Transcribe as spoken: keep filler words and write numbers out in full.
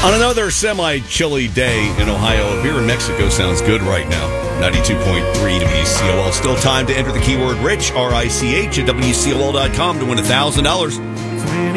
On another semi-chilly day in Ohio, a beer in Mexico sounds good right now. ninety-two point three W C O L. Still time to enter the keyword RICH, R I C H, at W C O L dot com to win one thousand dollars.